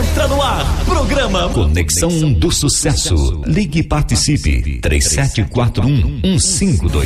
Entra no ar, programa Conexão do Sucesso. Ligue e participe, 3741-1522.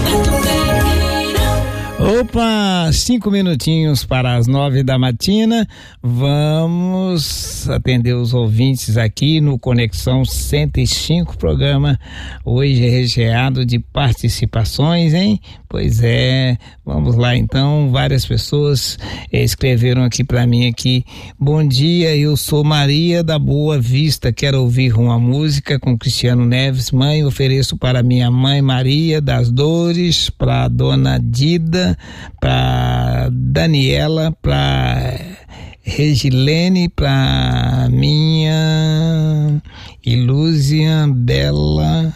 Opa, 5 minutinhos para as 9 da matina. Vamos atender os ouvintes aqui no Conexão 105, programa hoje é recheado de participações, hein? Pois é, vamos lá então. Várias pessoas escreveram aqui para mim aqui: bom dia, eu sou Maria da Boa Vista, quero ouvir uma música com Cristiano Neves. Mãe, ofereço para minha mãe Maria das Dores, para dona Dida, para Daniela, para Regilene, para minha Lúzia Bela,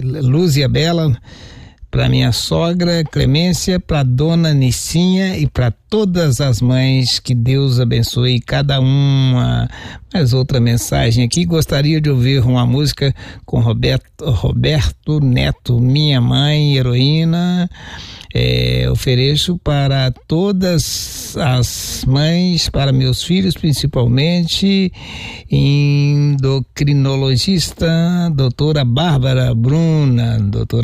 para minha sogra Clemência, para dona Nicinha e para todas as mães, que Deus abençoe cada uma. Mais outra mensagem aqui: gostaria de ouvir uma música com Roberto Neto, minha mãe heroína. Ofereço para todas as mães, para meus filhos principalmente, endocrinologista, doutora Bruna.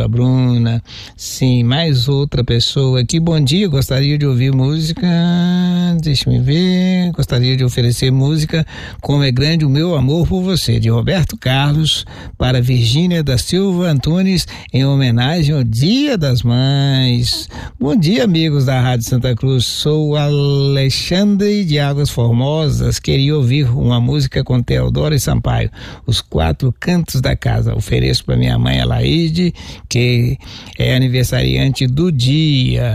Sim, mais outra pessoa aqui: bom dia, gostaria de ouvir música, deixa-me ver, gostaria de oferecer música Como é Grande o Meu Amor por Você, de Roberto Carlos, para Virgínia da Silva Antunes, em homenagem ao Dia das Mães. Bom dia, amigos da Rádio Santa Cruz, sou Alexandre de Águas Formosas, queria ouvir uma música com Teodoro e Sampaio, Os Quatro Cantos da Casa. Ofereço para minha mãe Alaide, que é aniversariante do dia.